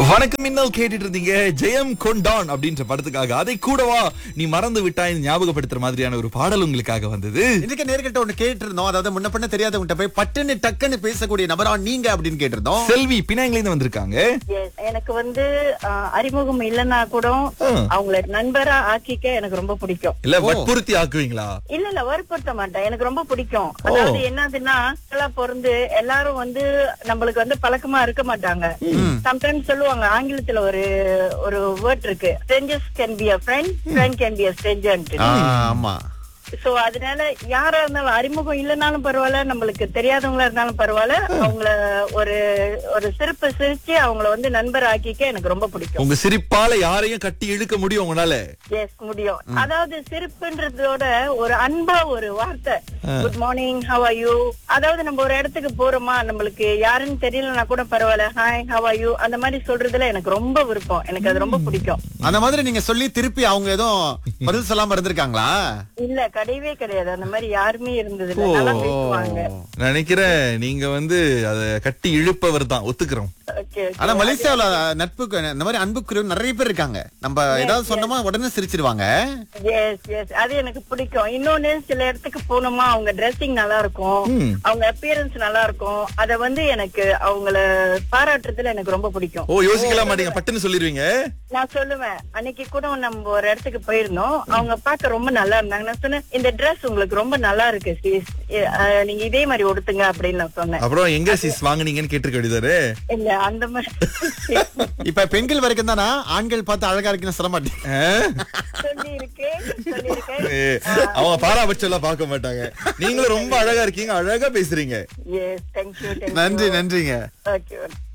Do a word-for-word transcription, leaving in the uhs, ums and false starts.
வணக்கம் மின்னல் கேட்டுட்டு இருந்தீங்க ஜெயம் கொண்டான் அப்படின்ற படத்துக்காக அதை கூடவா நீ மறந்து விட்டாய் ஞாபகப்படுத்துற மாதிரியான ஒரு பாடல் உங்களுக்காக வந்தது. இன்னைக்கு நேர்கிட்ட ஒண்ணு கேட்டு இருந்தோம். அதாவது முன்ன பண்ண தெரியாதவங்க போய் பட்டுன்னு டக்குன்னு பேசக்கூடிய நபரா நீங்க அப்படின்னு கேட்டிருந்தோம். செல்வி பினாங்கில இருந்து வந்திருக்காங்க. Yes, எனக்கு வந்து அஹ், அறிமுகம் இல்லன்னா கூட அவங்கள நண்பரா ஆக்கிக்க எனக்கு ரொம்ப பிடிக்கும். இல்ல வற்புறுத்தி ஆக்குவீங்களா? இல்ல இல்ல வற்புறுத்த மாட்டேன், எனக்கு ரொம்ப பிடிக்கும். அதாவது என்னதுன்னா எல்லாம் பிறந்து எல்லாரும் வந்து நம்மளுக்கு வந்து பழக்கமா இருக்க மாட்டாங்க. சம்டைம்ஸ் சொல்லுவாங்க ஆங்கிலத்துல ஒரு ஒரு வேர்ட் இருக்கு, strangers can be a friend, friend can be a stranger. ஆமா. சோ அதனால யாரா இருந்தாலும் அறிமுகம் இல்லைனாலும் பரவாயில்ல, நம்மளுக்கு தெரியாதவங்களா இருந்தாலும் பரவாயில்ல, அவங்கள ஒரு ஒரு சிரிப்பு சிரிச்சு அவங்கள வந்து நண்பர் ஆக்கிக்க எனக்கு ரொம்ப பிடிக்கும். உங்க சிரிப்பால யாரையும் கட்டி இழுக்க முடியும் உங்களால? எஸ், முடியும். அதாவது சிரிப்புன்றதோட ஒரு அன்பா ஒரு வார்த்தை, good morning, how are you. அதாவது நம்ம ஒரு இடத்துக்கு போறோமா, நம்மளுக்கு யாருன்னு தெரியலன்னா கூட பரவாயில்ல, ஹாய் ஹவ் ஆர் யூ, அந்த மாதிரி சொல்றதுல எனக்கு ரொம்ப விருப்பம். எனக்கு அது ரொம்ப பிடிக்கும். அந்த மாதிரி நீங்க சொல்லி திருப்பி அவங்க ஏதோ பதில் சொல்லாம இருந்திருக்காங்களா? இல்ல, கிடையவே கிடையாது. அந்த மாதிரி யாருமே இருந்தது இல்ல. நல்லா பேசுவாங்க. நினைக்கிறேன் நீங்க வந்து அத கட்டி இழுப்பவர் தான், ஒத்துக்கிறோம். Okay, okay. ஆனா மலேசியாவுல நட்புக்கு இந்த மாதிரி அன்புக்குரிய நிறைய பேர் இருக்காங்க. நம்ம ஏதாவது சொன்னோமா உடனே சிரிச்சிருவாங்க. Yes, yes. அது எனக்கு பிடிக்கும். இன்னொன்னு, சில இடத்துக்கு போனோமா அவங்க ட்ரெஸ்ஸிங் நல்லா இருக்கும், அவங்க அப்பியரன்ஸ் நல்லா இருக்கும். அத வந்து எனக்கு அவங்கள பாராட்டுறதுல எனக்கு ரொம்ப பிடிக்கும். ஓ, யோசிக்கலாம் மாட்டீங்க, பட்டுன்னு சொல்லிருவீங்க. நான் சொல்லுவேன், அன்னைக்கு கூட நம்ம ஒரு இடத்துக்கு போயிருந்தோம், அவங்க பார்க்க ரொம்ப நல்லா இருந்தாங்க. நான் சொன்னேன், இந்த ட்ரெஸ் உங்களுக்கு ரொம்ப நல்லா இருக்கு sis, நீங்க இதே மாதிரி உடுத்துங்க அப்படின்னு நான் சொன்னேன். அப்புறம் எங்க சிஸ் வாங்குனீங்கன்னு கேட்டிருக்க வேண்டியதாரு. இல்ல, அந்த மாதிரி இப்ப பெண்கள் வரைக்கும் தானா, ஆண்கள் பார்த்து அழகா இருக்குன்னு சொல்ல மாட்டேன். சொல்லி இருக்கேன் சொல்லிருக்கேன். அவங்க பாராபட்சம் எல்லாம் பார்க்க மாட்டாங்க. நீங்களும் ரொம்ப அழகா இருக்கீங்க, அழகா பேசுறீங்க. Yes, thank you, thank you. நன்றி நன்றிங்க. Okay.